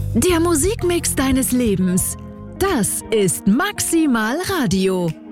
Der Musikmix deines Lebens. Das ist Maximal Radio.